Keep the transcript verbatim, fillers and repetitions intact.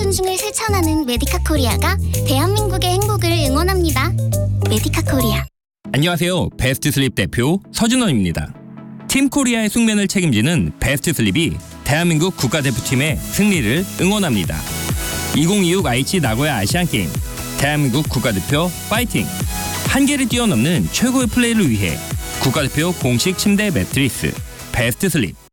존중을 실천하는 메디카 코리아가 대한민국의 행복을 응원합니다. 메디카 코리아. 안녕하세요. 베스트 슬립 대표 서준원입니다. 팀 코리아의 숙면을 책임지는 베스트 슬립이 대한민국 국가대표팀의 승리를 응원합니다. 이천이십육 아이치 나고야 아시안게임 대한민국 국가대표 파이팅! 한계를 뛰어넘는 최고의 플레이를 위해 국가대표 공식 침대 매트리스 베스트 슬립